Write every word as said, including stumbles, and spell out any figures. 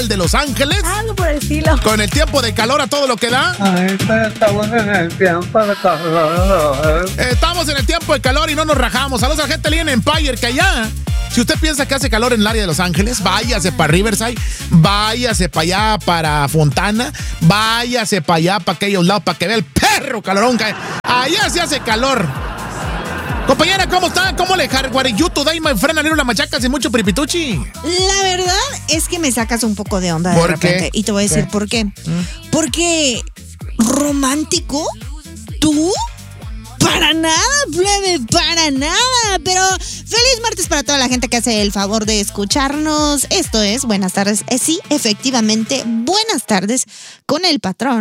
de Los Ángeles. Algo por el estilo. Con el tiempo de calor a todo lo que da. Ahorita estamos en el tiempo de calor. Estamos en el tiempo de calor y no nos rajamos. Saludos a la gente de Lien Empire, que allá, si usted piensa que hace calor en el área de Los Ángeles, váyase para Riverside, váyase para allá, para Fontana, váyase para allá, para aquellos lados, para que vea el perro calorón que hay. Allá se hace calor. Compañera, ¿cómo está? ¿Cómo le hardware you today, my friend? Alero la machaca sin mucho piripituchi. La verdad es que me sacas un poco de onda de ¿Por repente. qué? Y te voy a decir ¿Qué? por qué. ¿Mm? Porque romántico, tú, para nada, plebe, para nada. Pero feliz martes para toda la gente que hace el favor de escucharnos. Esto es Buenas Tardes. Eh, sí, efectivamente, buenas tardes con el patrón.